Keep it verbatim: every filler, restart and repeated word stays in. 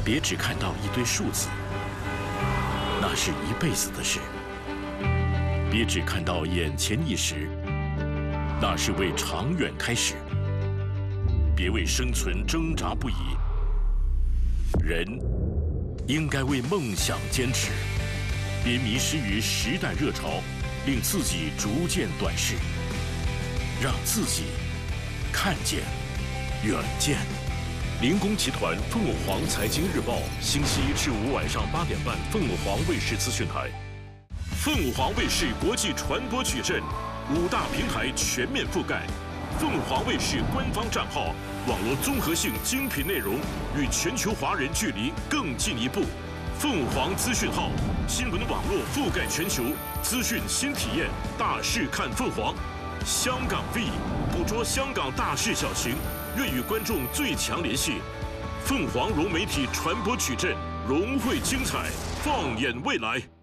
别只看到一堆数字，那是一辈子的事；别只看到眼前一时，那是为长远开始。别为生存挣扎不已，人应该为梦想坚持。别迷失于时代热潮，令自己逐渐短视，让自己看见远见。林工集团凤凰财经日报，星期一至五晚上八点半，凤凰卫视资讯台。凤凰卫视国际传播矩阵，五大平台全面覆盖。凤凰卫视官方账号，网络综合性精品内容，与全球华人距离更进一步。凤凰资讯号，新闻网络覆盖全球，资讯新体验，大事看凤凰。香港 V 捕捉香港大事小情，愿与观众最强联系。凤凰融媒体传播矩阵，融汇精彩，放眼未来。